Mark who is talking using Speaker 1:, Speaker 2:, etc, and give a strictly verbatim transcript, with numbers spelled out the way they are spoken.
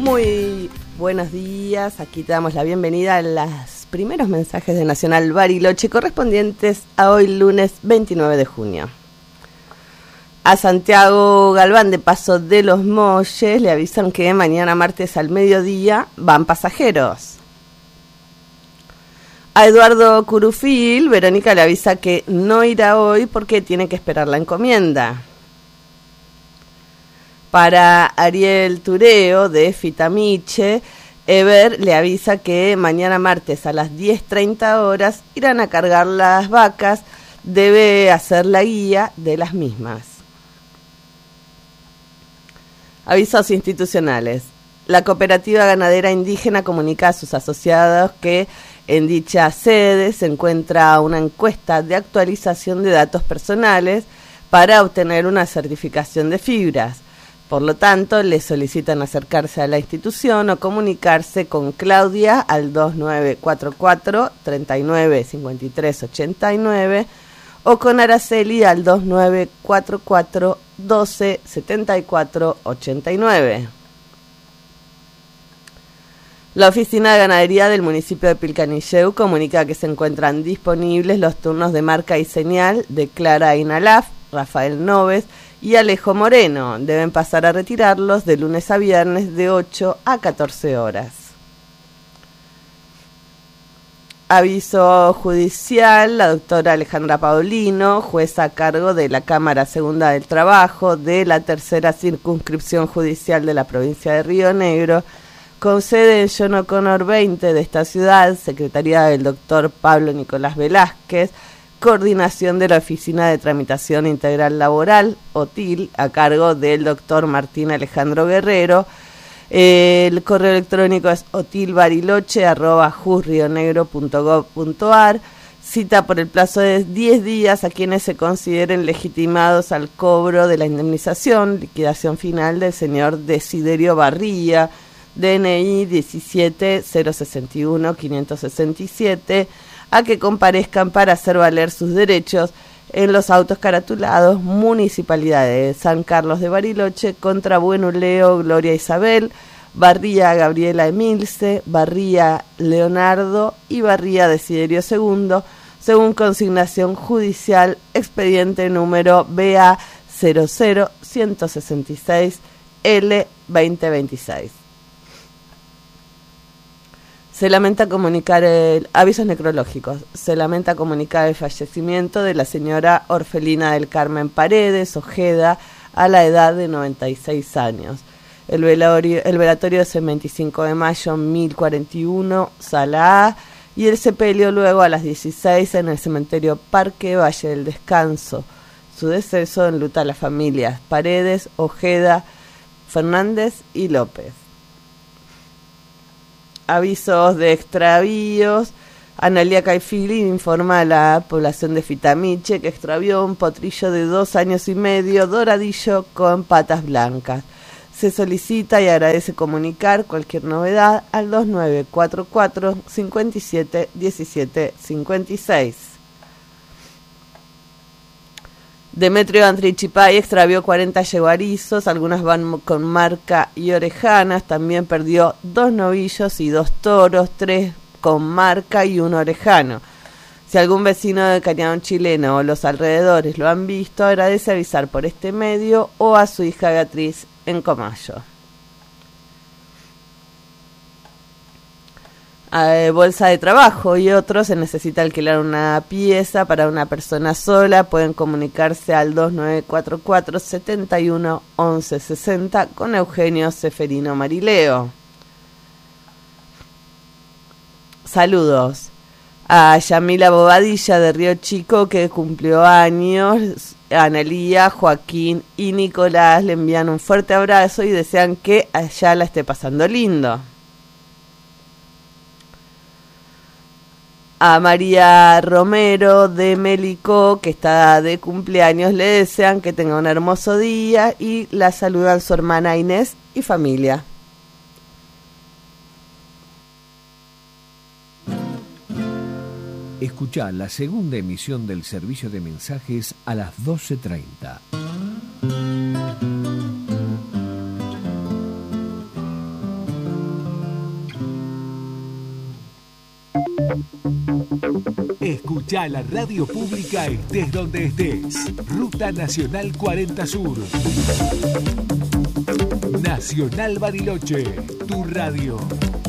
Speaker 1: Muy buenos días, aquí te damos la bienvenida a los primeros mensajes de Nacional Bariloche correspondientes a hoy lunes veintinueve de junio. A Santiago Galván de Paso de los Molles le avisan que mañana martes al mediodía van pasajeros. A Eduardo Curufil, Verónica le avisa que no irá hoy porque tiene que esperar la encomienda. Para Ariel Tureo de Fitamiche, Ever le avisa que mañana martes a las diez treinta horas irán a cargar las vacas, debe hacer la guía de las mismas. Avisos institucionales. La Cooperativa Ganadera Indígena comunica a sus asociados que en dicha sede se encuentra una encuesta de actualización de datos personales para obtener una certificación de fibras. Por lo tanto, les solicitan acercarse a la institución o comunicarse con Claudia al dos nueve cuatro cuatro, tres nueve cinco tres ocho nueve o con Araceli al dos nueve cuatro cuatro, uno dos siete cuatro ocho nueve. La Oficina de Ganadería del municipio de Pilcanilleu comunica que se encuentran disponibles los turnos de marca y señal de Clara Inalaf, Rafael Noves y Alejo Moreno. Deben pasar a retirarlos de lunes a viernes de ocho a catorce horas. Aviso judicial. La doctora Alejandra Paulino, jueza a cargo de la Cámara Segunda del Trabajo de la Tercera Circunscripción Judicial de la provincia de Río Negro, con sede en John O'Connor veinte de esta ciudad, secretaría del doctor Pablo Nicolás Velázquez, coordinación de la Oficina de Tramitación Integral Laboral, O T I L, a cargo del doctor Martín Alejandro Guerrero. El correo electrónico es otilbariloche arroba jusrionegro punto gov punto ar. Cita por el plazo de diez días a quienes se consideren legitimados al cobro de la indemnización, liquidación final del señor Desiderio Barría, D N I diecisiete cero sesenta y uno quinientos sesenta y siete, a que comparezcan para hacer valer sus derechos en los autos caratulados Municipalidades de San Carlos de Bariloche contra Bueno Leo Gloria Isabel, Barría Gabriela Emilce, Barría Leonardo y Barría Desiderio segundo, según consignación judicial, expediente número B A cero cero uno seis seis L veinte veintiséis. Se lamenta comunicar el avisos necrológicos. Se lamenta comunicar el fallecimiento de la señora Orfelina del Carmen Paredes Ojeda a la edad de noventa y seis años. El velatorio, el velatorio es el veinticinco de mayo mil cuarenta y uno, sala A, y el sepelio luego a las dieciséis en el cementerio Parque Valle del Descanso. Su deceso enluta a las familias Paredes, Ojeda, Fernández y López. Avisos de extravíos. Analia Caifili informa a la población de Fitamiche que extravió un potrillo de dos años y medio doradillo con patas blancas. Se solicita y agradece comunicar cualquier novedad al dos nueve cuatro cuatro, cinco siete, uno siete cinco seis. Demetrio Antrichipay extravió cuarenta yeguarizos, algunas van con marca y orejanas, también perdió dos novillos y dos toros, tres con marca y un orejano. Si algún vecino de Cañadón Chileno o los alrededores lo han visto, agradece avisar por este medio o a su hija Beatriz en Comayo. Eh, bolsa de trabajo y otros. Se necesita alquilar una pieza para una persona sola. Pueden comunicarse al dos nueve cuatro cuatro, setenta y uno, once sesenta con Eugenio Seferino Marileo. Saludos a Yamila Bobadilla de Río Chico, que cumplió años. Analía, Joaquín y Nicolás le envían un fuerte abrazo y desean que allá la esté pasando lindo. A María Romero de Mélico, que está de cumpleaños, le desean que tenga un hermoso día y la saludan su hermana Inés y familia.
Speaker 2: Escuchá la segunda emisión del servicio de mensajes a las doce treinta. Escuchá la radio pública estés donde estés. Ruta Nacional cuarenta Sur. Nacional Bariloche, tu radio.